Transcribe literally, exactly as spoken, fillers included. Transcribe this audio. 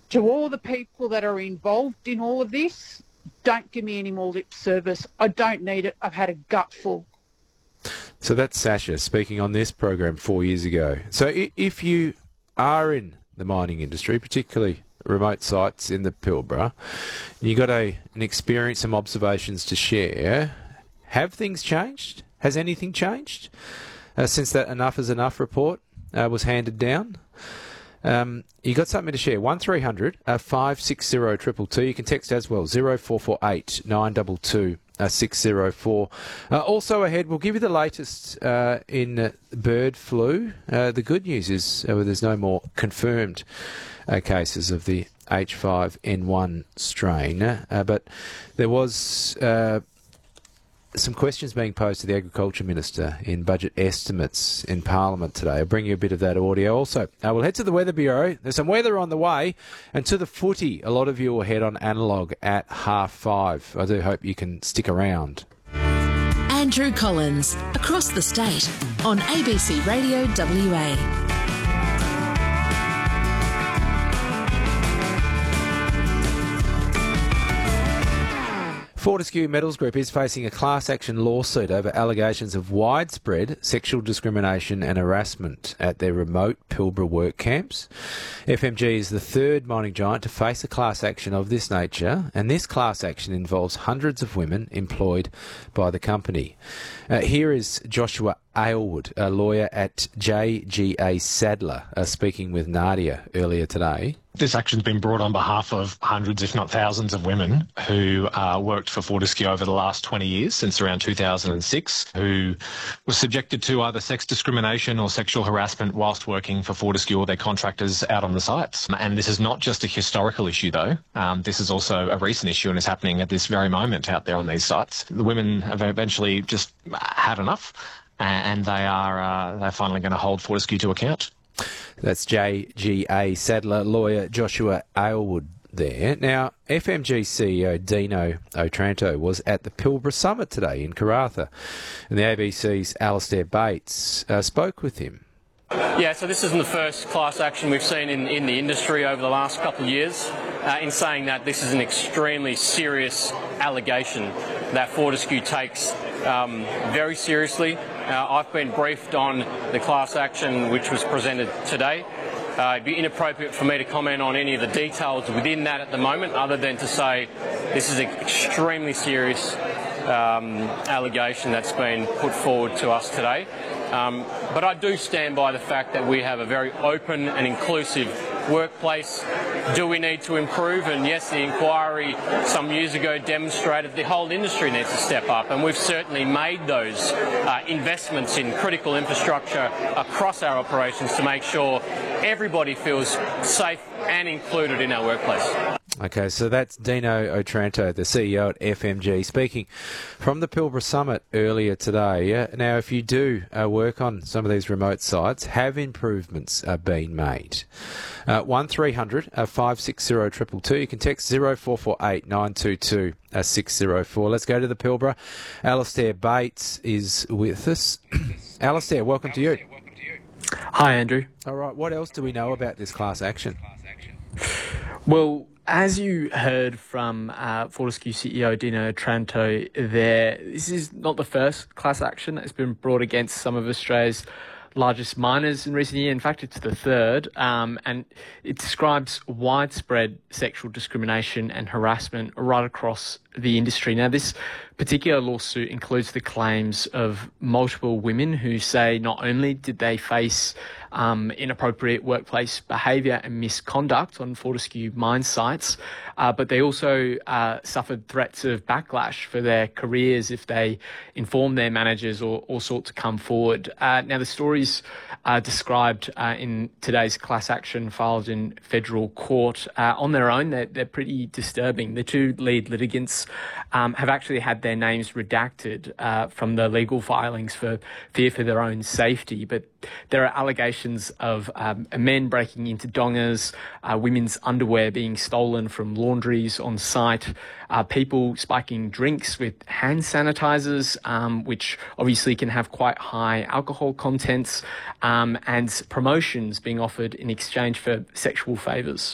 To all the people that are involved in all of this, don't give me any more lip service. I don't need it. I've had a gutful. So that's Sasha speaking on this program four years ago. So if you are in the mining industry, particularly remote sites in the Pilbara, you got a, an experience, some observations to share. Have things changed? Has anything changed uh, since that Enough is Enough report uh, was handed down? Um, you got something to share. one three hundred five six zero two two two. You can text as well, zero four four eight nine two two six zero four. Uh, also ahead, we'll give you the latest uh, in uh, bird flu. Uh, the good news is uh, there's no more confirmed uh, cases of the H five N one strain, uh, but there was uh, some questions being posed to the Agriculture Minister in budget estimates in Parliament today. I'll bring you a bit of that audio. Also, uh, we'll head to the Weather Bureau. There's some weather on the way. And to the footy, a lot of you will head on analogue at half five. I do hope you can stick around. Andrew Collins, across the state, on A B C Radio W A. Fortescue Metals Group is facing a class action lawsuit over allegations of widespread sexual discrimination and harassment at their remote Pilbara work camps. F M G is the third mining giant to face a class action of this nature, and this class action involves hundreds of women employed by the company. Uh, here is Joshua Aylwood, a lawyer at J G A Sadler, uh, speaking with Nadia earlier today. This action's been brought on behalf of hundreds, if not thousands, of women who uh, worked for Fortescue over the last twenty years, since around two thousand six, who were subjected to either sex discrimination or sexual harassment whilst working for Fortescue or their contractors out on the sites. And this is not just a historical issue, though. Um, this is also a recent issue and is happening at this very moment out there on these sites. The women have eventually just had enough, and they are uh, they're finally going to hold Fortescue to account. That's J G A Sadler lawyer Joshua Aylwood there. Now, F M G C E O Dino Otranto was at the Pilbara Summit today in Karratha, and the A B C's Alastair Bates uh, spoke with him. Yeah, so this isn't the first class action we've seen in, in the industry over the last couple of years. Uh, in saying that, this is an extremely serious allegation that Fortescue takes um, very seriously. Uh, I've been briefed on the class action which was presented today. Uh, it'd be inappropriate for me to comment on any of the details within that at the moment, other than to say this is an extremely serious um, allegation that's been put forward to us today. Um, but I do stand by the fact that we have a very open and inclusive workplace. Do we need to improve? And yes, the inquiry some years ago demonstrated the whole industry needs to step up, and we've certainly made those uh, investments in critical infrastructure across our operations to make sure everybody feels safe and included in our workplace. Okay, so that's Dino Otranto, the C E O at F M G, speaking from the Pilbara Summit earlier today. Uh, now, if you do uh, work on some of these remote sites, have improvements uh, been made? Uh, one three hundred five six zero two two two. You can text zero four four eight nine two two six zero four. Let's go to the Pilbara. Alastair Bates is with us. Alastair, welcome to you. Hi, Andrew. All right, what else do we know about this class action? Well, as you heard from uh, Fortescue C E O Dino Otranto there, this is not the first class action that's been brought against some of Australia's largest miners in recent years. In fact, it's the third, um, and it describes widespread sexual discrimination and harassment right across the industry. Now, this particular lawsuit includes the claims of multiple women who say not only did they face um, inappropriate workplace behaviour and misconduct on Fortescue mine sites, uh, but they also uh, suffered threats of backlash for their careers if they informed their managers or, or sought to come forward. Uh, now, the stories are described uh, in today's class action filed in federal court. Uh, on their own, they're, they're pretty disturbing. The two lead litigants um, have actually had their names redacted uh, from the legal filings for fear for their own safety, but there are allegations of um, men breaking into dongers, uh, women's underwear being stolen from laundries on site, uh, people spiking drinks with hand sanitizers, um, which obviously can have quite high alcohol contents, um, and promotions being offered in exchange for sexual favours.